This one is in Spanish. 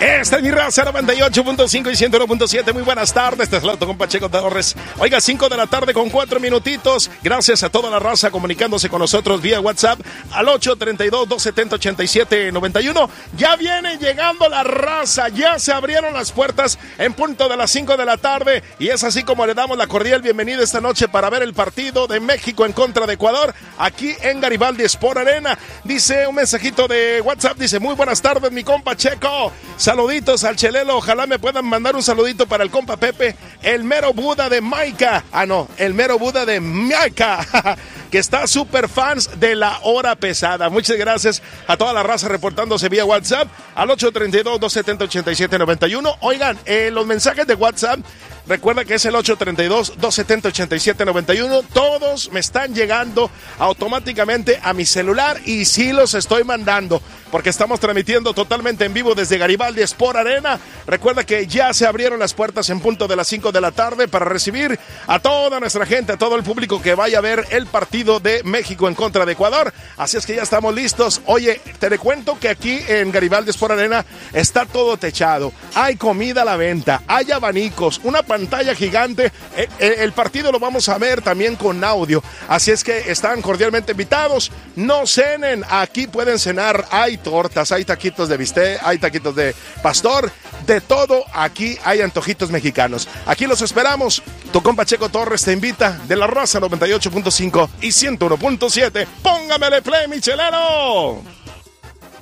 Esta es mi raza 98.5 y 101.7. Muy buenas tardes, te saludo con Pacheco Torres. Oiga, 5 de la tarde con 4 minutitos. Gracias a toda la raza comunicándose con nosotros vía WhatsApp al 832-270-8791. Ya viene llegando la raza, ya se abrieron las puertas en punto de las 5 de la tarde. Y es así como le damos la cordial bienvenida esta noche para ver el partido de México en contra de Ecuador, aquí en Garibaldi Sport Arena. Dice un mensajito de WhatsApp, dice: muy buenas tardes, mi compa Checo. Saluditos al Chelelo, ojalá me puedan mandar un saludito para el compa Pepe, el mero Buda de Maica. El mero Buda de Maica, que está súper fans de la hora pesada. Muchas gracias a toda la raza reportándose vía WhatsApp al 832-270-8791. Oigan, los mensajes de WhatsApp, recuerda que es el 832-270-8791. Todos me están llegando automáticamente a mi celular y sí los estoy mandando, porque estamos transmitiendo totalmente en vivo desde Garibaldi Sport Arena. Recuerda que ya se abrieron las puertas en punto de las 5 de la tarde para recibir a toda nuestra gente, a todo el público que vaya a ver el partido de México en contra de Ecuador. Así es que ya estamos listos. Oye, te cuento que aquí en Garibaldi Sport Arena está todo techado. Hay comida a la venta, hay abanicos, una pantalla gigante. El partido lo vamos a ver también con audio. Así es que están cordialmente invitados. No cenen, aquí pueden cenar. Hay tortas, hay taquitos de bistec, hay taquitos de pastor, de todo. Aquí hay antojitos mexicanos. Aquí los esperamos. Tu compa Checo Torres te invita, de la raza 98.5 y 101.7. Póngamele play, Michelero.